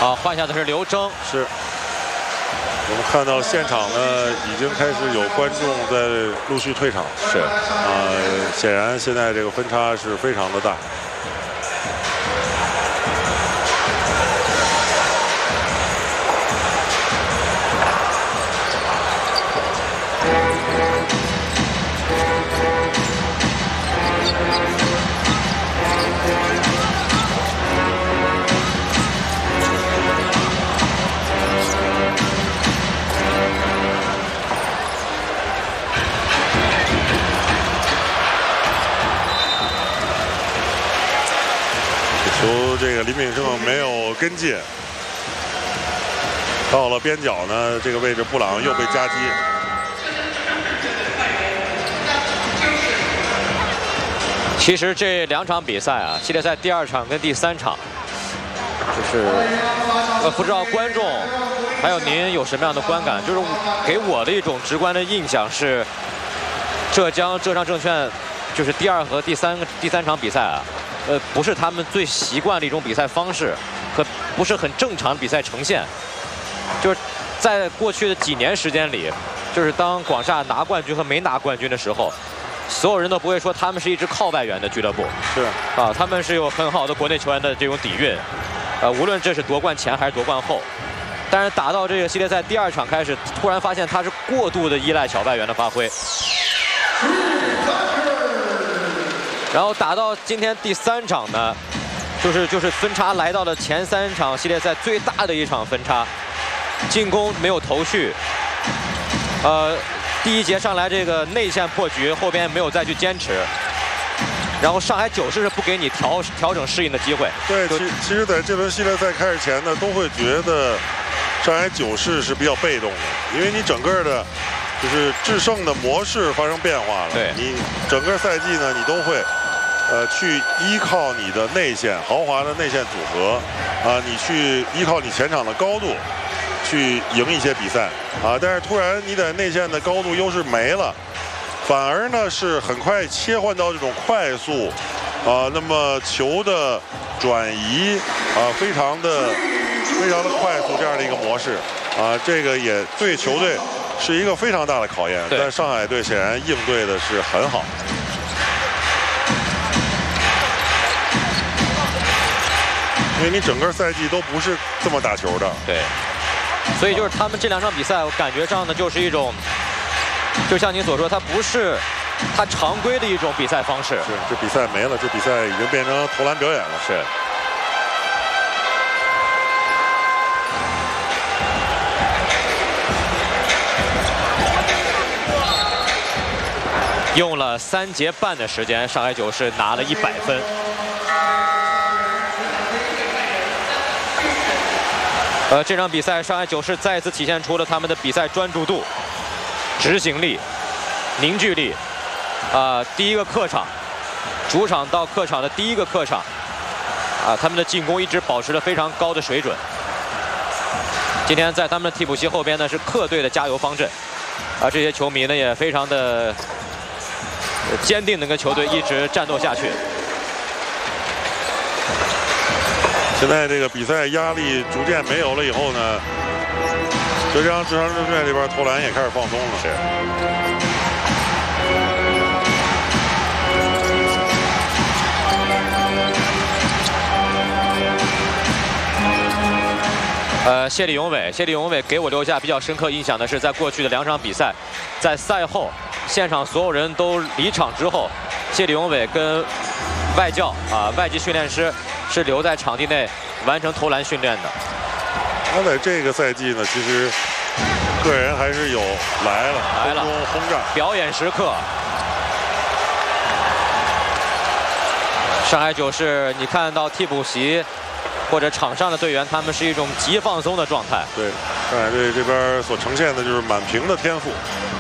啊，换下的是刘铮。 是。我们看到现场呢，已经开始有观众在陆续退场。 是。 显然现在这个分差是非常的大。 这个林炳胜没有跟进，到了边角呢，这个位置布朗又被夹击。 其实这2场比赛啊，系列赛第2场跟第3场，就是不知道观众还有您有什么样的观感？就是给我的一种直观的印象是，浙江浙商证券就是第2和第3场比赛啊。 不是他们最习惯的一种比赛方式，和不是很正常的比赛呈现。就是在过去的几年时间里，就是当广厦拿冠军和没拿冠军的时候，所有人都不会说他们是一支靠外援的俱乐部。 是啊，他们是有很好的国内球员的这种底蕴。无论这是夺冠前还是夺冠后，但是打到这个系列赛第2场开始，突然发现他是过度的依赖小外援的发挥。 然后打到今天第3场呢，就是分差来到了前3场系列赛最大的一场分差，进攻没有头绪，第1节上来这个内线破局，后边没有再去坚持，然后上海九世是不给你调整适应的机会。 对，其实在这轮系列赛开始前呢，都会觉得上海九世是比较被动的，因为你整个的。 就是制胜的模式发生变化了。 对， 你整个赛季呢，你都会，去依靠你的内线豪华的内线组合，你去依靠你前场的高度，去赢一些比赛啊。但是突然你在内线的高度优势没了，反而呢是很快切换到这种快速，那么球的转移非常的快速这样的一个模式这个也对球队。 是一个非常大的考验，但上海队显然应对的是很好。因为你整个赛季都不是这么打球的。 对。所以就是他们这2场比赛，我感觉上呢就是一种，就像您所说，它不是他常规的一种比赛方式。 是，这比赛没了，这比赛已经变成投篮表演了。 是。 用了3节半的时间，上海九世拿了100分。这场比赛，上海九世再次体现出了他们的比赛专注度、执行力、凝聚力。第1个客场，主场到客场的第1个客场，他们的进攻一直保持着非常高的水准。今天在他们的替补席后边呢是客队的加油方阵，这些球迷呢也非常的。 坚定的跟球队一直战斗下去。 现在这个比赛压力逐渐没有了以后呢，浙江浙商证券这边投篮也开始放松了。 是。谢李永伟给我留下比较深刻印象的是，在过去的2场比赛，在赛后。 现场所有人都离场之后，谢李永伟跟外教外籍训练师是留在场地内完成投篮训练的。 他在这个赛季呢，其实个人还是有来了轰炸表演时刻。上海九世，你看到替补席或者场上的队员，他们是一种极放松的状态。 对，上海队这边所呈现的就是满屏的天赋。